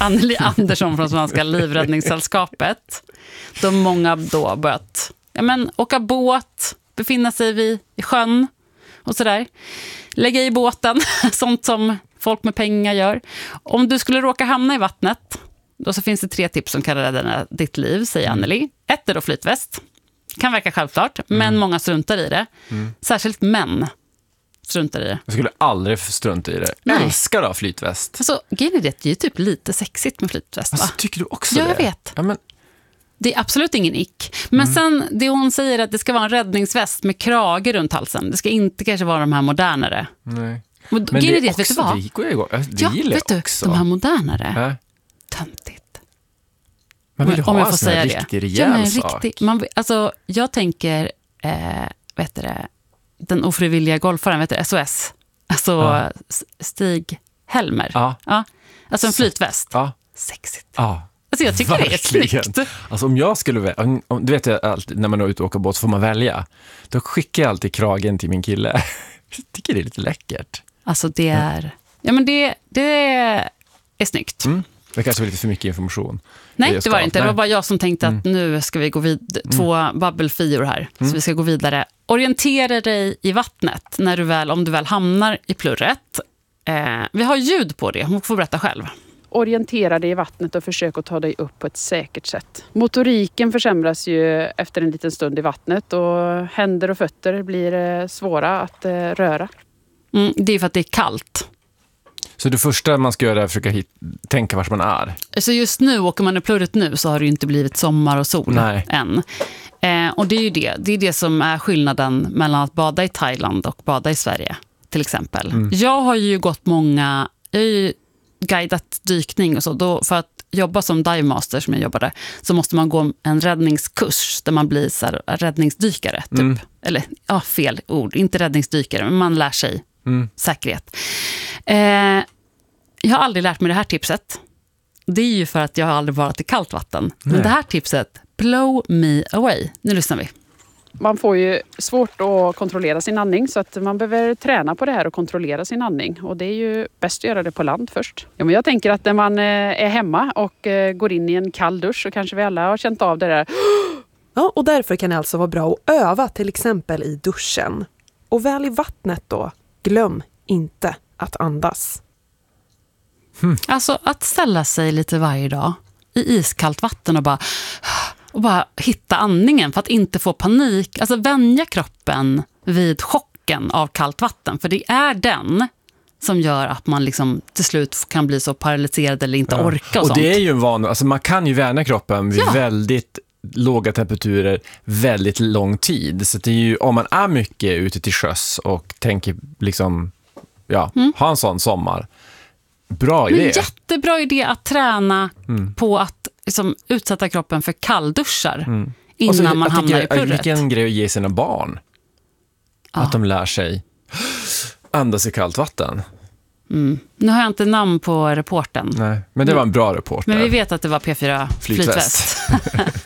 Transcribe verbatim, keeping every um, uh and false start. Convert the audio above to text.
Anneli Andersson från Svenska livräddningssällskapet. Då många då börjat ja, men, åka båt, befinna sig vid i sjön och sådär. Lägga i båten, sånt som folk med pengar gör. Om du skulle råka hamna i vattnet, då så finns det tre tips som kan rädda ditt liv, säger Anneli. Ett är då flytväst. Kan verka självklart, mm. men många struntar i det. Mm. Särskilt män struntar i det. Jag skulle aldrig strunta i det. Jag Nej. älskar då flytväst. Alltså, grejen är det, det är ju typ lite sexigt med flytväst, va? Alltså, tycker du också ja, det? Jag vet. Ja, men... Det är absolut ingen ick. Men mm. sen, det hon säger att det ska vara en räddningsväst med krage runt halsen. Det ska inte kanske vara de här modernare. Nej. Men det är också, vet du vad? Det går jag igång. Det ja, gillar vet du, också. de här modernare. Äh. Töntigt. Man vill om ha jag får en sån här säga riktig det. rejäl ja, sak. Riktig, man, alltså, jag tänker, eh, vet du det, den ofrivilliga golfaren, vet du, S O S. Alltså ja. Stig Helmer. Ja. Ja. Alltså en flytväst. Ja. Sexigt. Ja. Alltså jag tycker Verkligen. det är snyggt. Alltså om jag skulle välja, om, du vet jag alltid, när man är ute och åker båt så får man välja. Då skickar jag alltid kragen till min kille. Jag tycker det är lite läckert. Alltså det är, ja men det, det är snyggt. Mm. Det kanske var lite för mycket information. Nej, det var det inte. Det var bara jag som tänkte att mm. nu ska vi gå vidare. Två mm. babbelfior här. Mm. Så vi ska gå vidare. Orientera dig i vattnet när du väl, om du väl hamnar i plurret. Eh, vi har ljud på det. Hon får berätta själv. Orientera dig i vattnet och försök att ta dig upp på ett säkert sätt. Motoriken försämras ju efter en liten stund i vattnet och händer och fötter blir svåra att röra. Mm, det är för att det är kallt. Så det första man ska göra är att försöka hit, tänka var man är. Så just nu, åker man i plurret nu så har det ju inte blivit sommar och sol Nej. än. Eh, och det är ju det. Det är det som är skillnaden mellan att bada i Thailand och bada i Sverige, till exempel. Mm. Jag har ju gått många... Jag har ju guidat dykning och så. Då, för att jobba som dive master som jag jobbade så måste man gå en räddningskurs där man blir så här, räddningsdykare. Typ. Mm. Eller, ja, fel ord. Inte räddningsdykare, men man lär sig mm. säkerhet. Eh, jag har aldrig lärt mig det här tipset. Det är ju för att jag har aldrig varit i kallt vatten. Nej. Men det här tipset, blow me away. Nu lyssnar vi. Man får ju svårt att kontrollera sin andning så att man behöver träna på det här och kontrollera sin andning. Och det är ju bäst att göra det på land först. Ja, men jag tänker att när man är hemma och går in i en kall dusch så kanske vi alla har känt av det där. Ja, och därför kan det alltså vara bra att öva till exempel i duschen. Och väl i vattnet då, glöm inte att andas. Hmm. Alltså att ställa sig lite varje dag i iskallt vatten och bara... Och bara hitta andningen för att inte få panik. Alltså vänja kroppen vid chocken av kallt vatten. För det är den som gör att man liksom till slut kan bli så paralyserad eller inte ja. orka och, och sånt. Och det är ju en van, alltså man kan ju värna kroppen vid ja. väldigt låga temperaturer väldigt lång tid. Så det är ju, om man är mycket ute till sjöss och tänker liksom, ja, mm. ha en sån sommar. Bra idé. Men jättebra idé att träna mm. på att liksom, utsätta kroppen för kallduschar mm. innan så, man hamnar tycker, i plurret. Vilken grej att ge sina barn. Ja. Att de lär sig andas i kallt vatten. Mm. Nu har jag inte namn på reporten. Nej, men det var en bra reporter. Men vi vet att det var P fyra Flytväst.